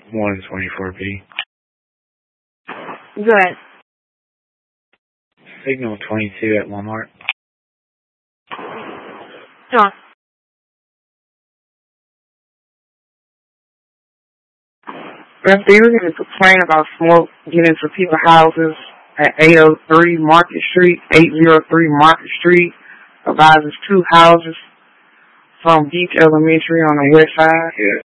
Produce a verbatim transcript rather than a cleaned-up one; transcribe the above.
one twenty-four B. Good. Signal twenty-two at Walmart. Sure. Beth, they were going to complain about smoke getting into people's houses at eight oh three Market Street, eight oh three Market Street. Advises two houses from Beach Elementary on the west side. Yeah.